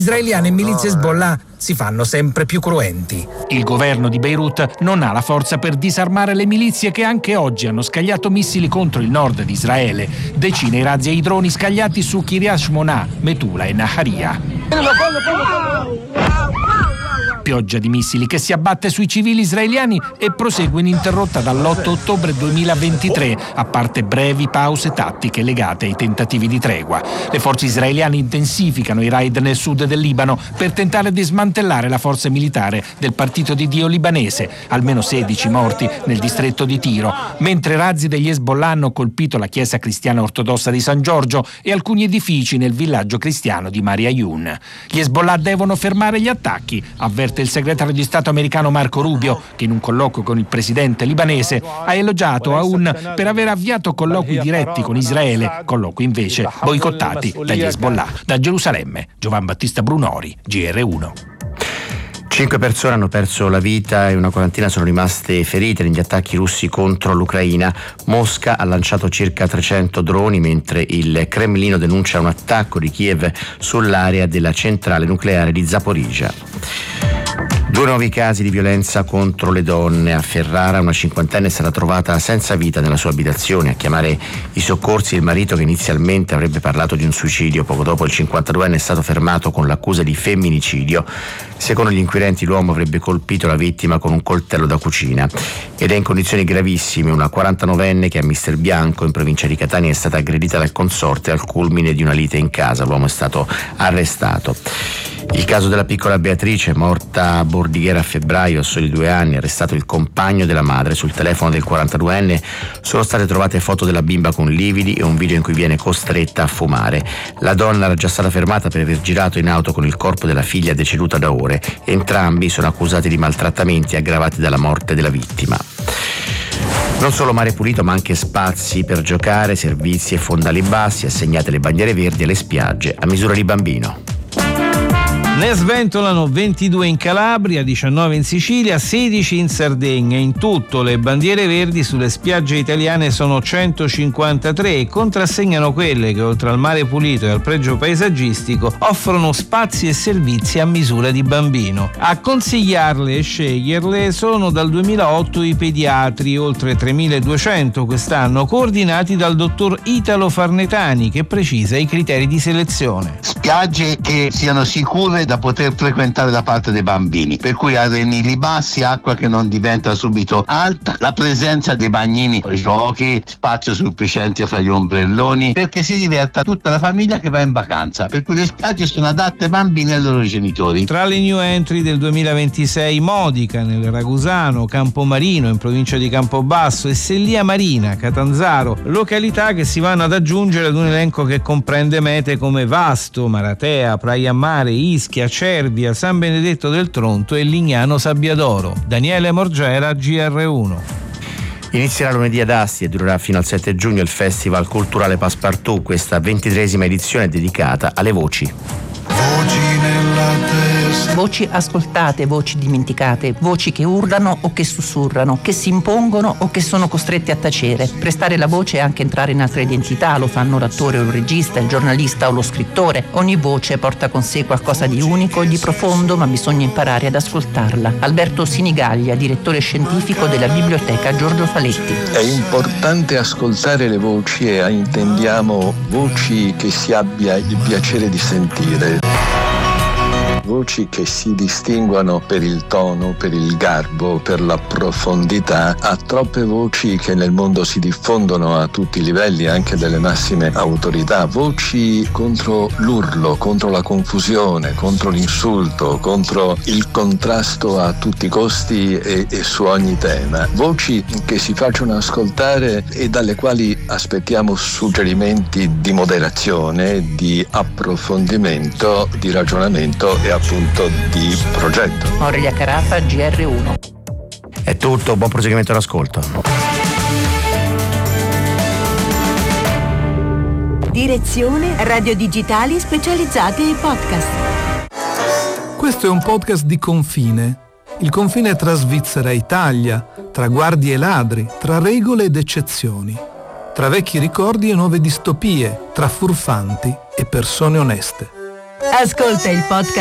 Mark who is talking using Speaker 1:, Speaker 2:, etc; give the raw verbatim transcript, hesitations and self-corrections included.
Speaker 1: Israeliani e milizie Hezbollah si fanno sempre più cruenti.
Speaker 2: Il governo di Beirut non ha la forza per disarmare le milizie che anche oggi hanno scagliato missili contro il nord di Israele. Decine i razzi e i droni scagliati su Kiryat Shmona, Metula e Naharia. Pioggia di missili che si abbatte sui civili israeliani e prosegue ininterrotta dall'otto ottobre duemilaventitré, a parte brevi pause tattiche legate ai tentativi di tregua. Le forze israeliane intensificano i raid nel sud del Libano per tentare di smantellare la forza militare del Partito di Dio libanese, almeno sedici morti nel distretto di Tiro, mentre razzi degli Hezbollah hanno colpito la chiesa cristiana ortodossa di San Giorgio e alcuni edifici nel villaggio cristiano di Maria Yun. Gli Hezbollah devono fermare gli attacchi, avverte il segretario di Stato americano Marco Rubio, che in un colloquio con il presidente libanese ha elogiato Aoun per aver avviato colloqui diretti con Israele, colloqui invece boicottati dagli Hezbollah. Da Gerusalemme, Giovan Battista Brunori, G R uno.
Speaker 3: Cinque persone hanno perso la vita e una quarantina sono rimaste ferite negli attacchi russi contro l'Ucraina. Mosca ha lanciato circa trecento droni, mentre il Cremlino denuncia un attacco di Kiev sull'area della centrale nucleare di Zaporizhzhia. Due nuovi casi di violenza contro le donne. A Ferrara una cinquantenne è stata trovata senza vita nella sua abitazione. A chiamare i soccorsi il marito, che inizialmente avrebbe parlato di un suicidio. Poco dopo il cinquantaduenne è stato fermato con l'accusa di femminicidio. Secondo gli inquirenti l'uomo avrebbe colpito la vittima con un coltello da cucina ed è in condizioni gravissime. Una quarantanovenne che a Mister Bianco in provincia di Catania è stata aggredita dal consorte al culmine di una lite in casa. L'uomo è stato arrestato. Il caso della piccola Beatrice, morta a Bordighera a febbraio a soli due anni, arrestato il compagno della madre. Sul telefono del quarantaduenne sono state trovate foto della bimba con lividi e un video in cui viene costretta a fumare. La donna era già stata fermata per aver girato in auto con il corpo della figlia deceduta da ore. Entrambi sono accusati di maltrattamenti aggravati dalla morte della vittima. Non solo mare pulito, ma anche spazi per giocare, servizi e fondali bassi, assegnate le bandiere verdi alle spiagge a misura di bambino.
Speaker 4: Ne sventolano ventidue in Calabria, diciannove in Sicilia, sedici in Sardegna. In tutto le bandiere verdi sulle spiagge italiane sono centocinquantatré e contrassegnano quelle che, oltre al mare pulito e al pregio paesaggistico, offrono spazi e servizi a misura di bambino. A consigliarle e sceglierle sono dal duemilaotto i pediatri, oltre tremiladuecento quest'anno, coordinati dal dottor Italo Farnetani, che precisa i criteri di selezione.
Speaker 5: Spiagge che siano sicure da poter frequentare da parte dei bambini, per cui arenili bassi, acqua che non diventa subito alta, la presenza dei bagnini, giochi, spazio sufficiente fra gli ombrelloni, perché si diverta tutta la famiglia che va in vacanza, per cui le spiagge sono adatte ai bambini e ai loro genitori.
Speaker 4: Tra le new entry del duemilaventisei Modica nel Ragusano, Campomarino in provincia di Campobasso e Sellia Marina, Catanzaro, località che si vanno ad aggiungere ad un elenco che comprende mete come Vasto, Maratea, Praia Mare, Ischia, Cervia, San Benedetto del Tronto e Lignano Sabbiadoro. Daniele Morgera, G R uno.
Speaker 3: Inizierà lunedì ad Asti e durerà fino al sette giugno il Festival Culturale Passepartout. Questa ventitreesima edizione è dedicata alle voci.
Speaker 6: Voci nella testa.
Speaker 7: Voci ascoltate, voci dimenticate, voci che urlano o che sussurrano, che si impongono o che sono costrette a tacere. Prestare la voce è anche entrare in altre identità, lo fanno l'attore o il regista, il giornalista o lo scrittore. Ogni voce porta con sé qualcosa di unico e di profondo, ma bisogna imparare ad ascoltarla. Alberto Sinigaglia, direttore scientifico della Biblioteca Giorgio Faletti.
Speaker 8: È importante ascoltare le voci e intendiamo voci che si abbia il piacere di sentire. Voci che si distinguono per il tono, per il garbo, per la profondità. A troppe voci che nel mondo si diffondono a tutti i livelli, anche delle massime autorità. Voci contro l'urlo, contro la confusione, contro l'insulto, contro il contrasto a tutti i costi e, e su ogni tema. Voci che si facciano ascoltare e dalle quali aspettiamo suggerimenti di moderazione, di approfondimento, di ragionamento e appunto di progetto.
Speaker 7: Aurelia Carafa, G R uno.
Speaker 3: È tutto, buon proseguimento all'ascolto.
Speaker 9: Direzione Radio Digitali specializzati ai podcast.
Speaker 10: Questo è un podcast di confine. Il confine tra Svizzera e Italia, tra guardie e ladri, tra regole ed eccezioni, tra vecchi ricordi e nuove distopie, tra furfanti e persone oneste.
Speaker 9: Ascolta il podcast